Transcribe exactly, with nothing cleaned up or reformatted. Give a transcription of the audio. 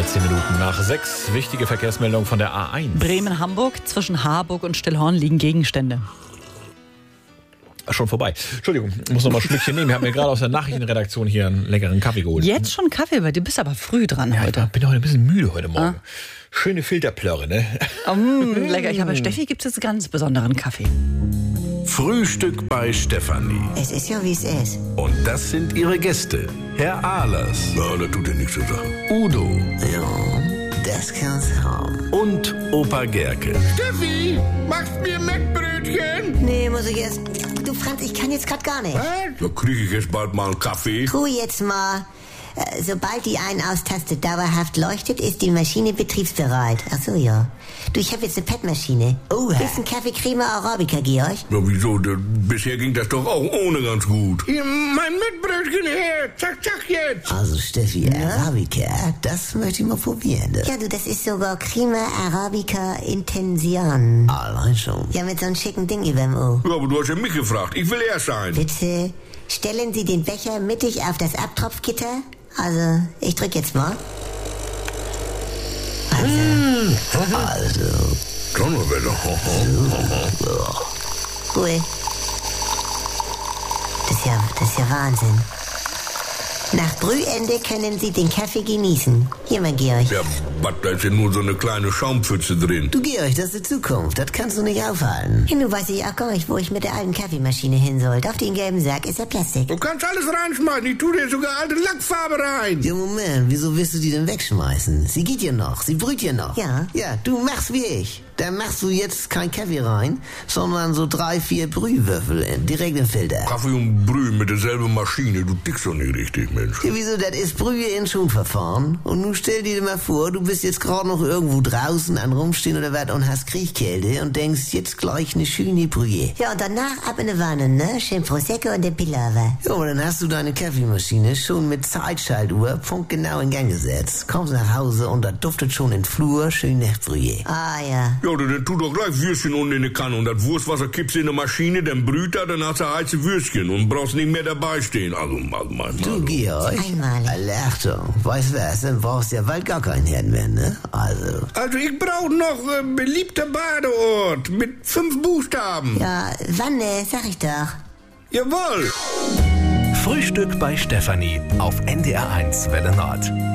dreizehn Minuten nach sechs. Wichtige Verkehrsmeldung von der A eins. Bremen-Hamburg. Zwischen Harburg und Stillhorn liegen Gegenstände. Ach, schon vorbei. Entschuldigung, ich muss noch mal ein Schlückchen nehmen. Ich habe mir gerade aus der Nachrichtenredaktion hier einen leckeren Kaffee geholt. Jetzt schon Kaffee, weil du bist aber früh dran ja, heute. Ich bin heute ein bisschen müde heute Morgen. Ah. Schöne Filterplörre, ne? Oh, mm, lecker. Ich habe bei Steffi gibt es jetzt ganz besonderen Kaffee. Frühstück bei Stefanie. Es ist ja, wie es ist. Und das sind ihre Gäste. Herr Ahlers. Ja, das tut ja nichts zur Sache. Udo. Ja, das kann's haben. Und Opa Gerke. Steffi, machst mir Mettbrötchen? Nee, muss ich erst... Du, Franz, ich kann jetzt grad gar nicht. Was? Da krieg ich jetzt bald mal einen Kaffee. Tu jetzt mal. Äh, sobald die Ein-Aus-Taste dauerhaft leuchtet, ist die Maschine betriebsbereit. Ach so, ja. Du, ich habe jetzt eine Pettmaschine. Oh, ist ein Kaffee Creme Arabica, Georg? Ja, wieso? Da, bisher ging das doch auch ohne ganz gut. Hier, mein Mettbrötchen her. Zack, zack jetzt. Also, Steffi, Arabica, das möchte ich mal probieren. Ne? Ja, du, das ist sogar Creme Arabica Intension. Allein schon. Ja, mit so einem schicken Ding überm O. Ja, aber du hast ja mich gefragt. Ich will erst sein. Bitte stellen Sie den Becher mittig auf das Abtropfgitter. Also, ich drück jetzt mal. Also. Mm, also. Donnerwetter. Cool. Das ist ja, das ist ja Wahnsinn. Nach Brühende können Sie den Kaffee genießen. Hier, mein Georg. Ja, was, da ist ja nur so eine kleine Schaumpfütze drin. Du, Georg, das ist die Zukunft. Das kannst du nicht aufhalten. Ja, nun weiß ich auch gar nicht, wo ich mit der alten Kaffeemaschine hin soll. Auf den gelben Sack ist ja Plastik. Du kannst alles reinschmeißen. Ich tu dir sogar alte Lackfarbe rein. Ja, Moment, wieso willst du die denn wegschmeißen? Sie geht ja noch, sie brüht ja noch. Ja. Ja, du machst wie ich. Dann machst du jetzt kein Kaffee rein, sondern so drei, vier Brühwürfel in, direkt im Filter. Kaffee und Brühe mit derselben Maschine. Du tickst doch nicht richtig, Mensch. Ja, wieso, das ist Brühe in Schonverfahren. Und nun stell dir mal vor, du bist jetzt gerade noch irgendwo draußen an Rumstehen oder was und hast Kriechkälte und denkst, jetzt gleich eine schöne Brühe. Ja, und danach ab in die Wanne, ne? Schön Prosecco und den Pilawa. Ja, aber dann hast du deine Kaffeemaschine schon mit Zeitschaltuhr punktgenau in Gang gesetzt. Kommst nach Hause und da duftet schon in Flur schön nach Brühe. Ah, ja. Ja, dann tu doch gleich Würstchen unten in die Kanne und das Wurstwasser kippst in die Maschine, dann brüht er, dann hast du heiße Würstchen und brauchst nicht mehr dabei stehen. Also, mal, mal, mal. Du, Georg. Einmalig. Alle Achtung. Weißt du was, dann brauchst du ja bald gar keinen Herd mehr, ne? Also. Also, ich brauche noch äh, beliebter Badeort mit fünf Buchstaben. Ja, Wanne, sag ich doch. Jawohl. Frühstück bei Stefanie auf N D R eins Welle Nord.